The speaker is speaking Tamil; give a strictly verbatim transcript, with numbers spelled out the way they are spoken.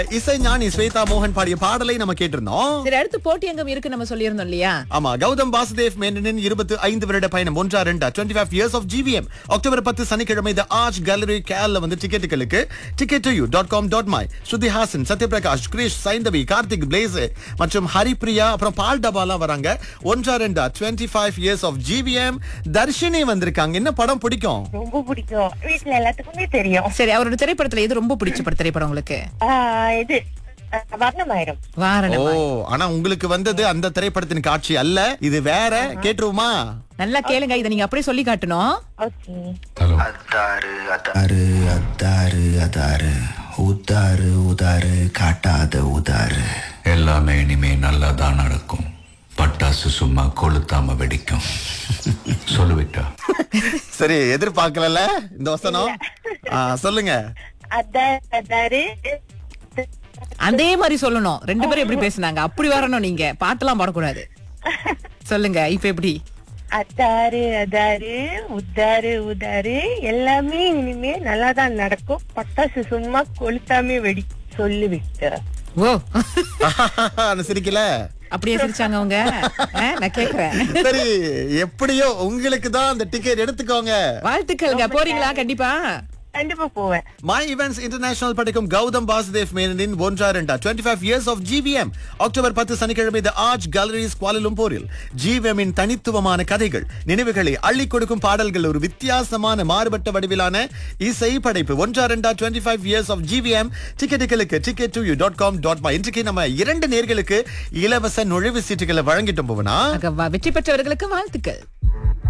இசை ஞானி ஸ்வேதா மோகன் பாடிய பாடலை நம்ம கேட்டிருந்தோம். சரி, அடுத்து போட்டி அங்கம் இருக்கு நம்ம சொல்லியிருந்தோம் இல்லையா? ஆமா, கௌதம் வாசுதேவ் மேனனின் இருபத்தி ஐந்து வருட பயணம் ஒன்றா ரெண்டா twenty five years of GVM October பத்து சனிக்கிழமை தி ஆர்ச் கேலரி கேல்ல வந்து டிக்கெட்டுகளுக்கு ticket to you dot com dot my Shruti Haasan, Sathyaprakash, Girish, Saindhavi, Karthik, place மற்றும் ஹரிப்ரியா அப்புறம் பால் டபாலாம் வராங்க. ஒன்றா ரெண்டா twenty five years of GVM. Dharshini வந்திருக்காங்க. என்ன படம் பிடிக்கும்? ரொம்ப பிடிக்கும். வீட்டுல எல்லாத்துக்குமே தெரியும். சரி, அவரோட திரைப்படத்துல எது ரொம்ப பிடிச்ச பட திரைப்படம் உங்களுக்கு? ஆஹ் இது அஹ், வர்ணமாயிரம். ஓ, வாரணம். ஆனா உங்களுக்கு வந்தது அந்த திரைப்படத்தின் காட்சி அல்ல, இது வேற. கேட்டுருவோமா? நல்லா கேளுங்க, இதை நீங்க அப்படியே சொல்லி காட்டணும். ஓகே. அத்தாரு அத்தாரு அத்தாரு அதாரு உத்தாரு உதாரு காட்டாத உதாரு எல்லாமே இனிமே நல்லாதான் நடக்கும். பட்டாசு சும்மா கொளுத்தாம வெடிக்கும். சொல்லுவிட்டா சரி, எதிர்பார்க்கல இந்த வசனம். ஆ, சொல்லுங்க. அதாரு அதாரு அதே மாதிரி சொல்லணும். ரெண்டு பேரும் எப்படி பேசுனாங்க அப்படி வரணும். நீங்க பாட்டெல்லாம் பாடக்கூடாது. சொல்லுங்க இப்ப எப்படி? அத்தாரு அதாரு உத்தாரு உதாரு எல்லாமே இனிமே நல்லாதான் நடக்கும். பட்டாசு சும்மா கொளுத்தாமே வெடி சொல்லிவிட்ட. ஓ, அது சிரிக்கல. அப்படியே சிரிச்சாங்க அவங்க. ஆ, நான் கேக்குறேன். சரி, எப்படியோ உங்களுக்கு தான் அந்த டிக்கெட் எடுத்துக்கோங்க. வாழ்த்துக்கள்ங்க. போறீங்களா? கண்டிப்பா கண்டிப்பா போவேன். மை ஈவென்ட்ஸ் இன்டர்நேஷனல் படிக்கும் கௌதம் வாசுதேவ் மேனனின் ஒன்றா ரெண்டா twenty five years of GVM October பத்து சனிக்கிழமை தி ஆர்ச் கேலரிஸ் குவாலலும்பூரில் ஜிவிஎம்மின் தனித்துவமான கதைகள், நினைவுகளை அள்ளி கொடுக்கும் பாடல்கள், ஒரு வித்தியாசமான மாறுபட்ட வடிவிலான இசை படைப்பு. ஒன்றா ரெண்டா twenty five years of GVM. டிக்கெட்டுகளுக்கு ticket to you dot com dot my. இன்றைக்கு நம்ம இரண்டு நேர்களுக்கு இலவச நுழைவு சீட்டுகளை வழங்கிட்டோம் போவனா. வெற்றி பெற்றவர்களுக்கு வாழ்த்துக்கள்.